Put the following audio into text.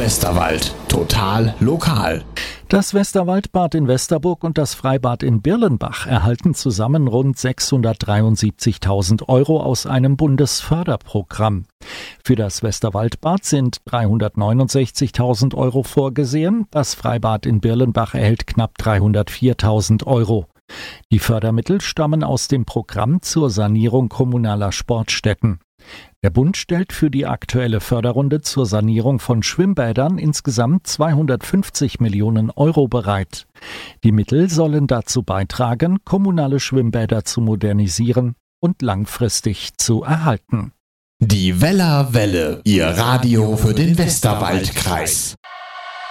Westerwald. Total lokal. Das Westerwaldbad in Westerburg und das Freibad in Birlenbach erhalten zusammen rund 673.000 € aus einem Bundesförderprogramm. Für das Westerwaldbad sind 369.000 € vorgesehen. Das Freibad in Birlenbach erhält knapp 304.000 €. Die Fördermittel stammen aus dem Programm zur Sanierung kommunaler Sportstätten. Der Bund stellt für die aktuelle Förderrunde zur Sanierung von Schwimmbädern insgesamt 250 Millionen € bereit. Die Mittel sollen dazu beitragen, kommunale Schwimmbäder zu modernisieren und langfristig zu erhalten. Die Weller Welle, Ihr Radio für den Westerwaldkreis.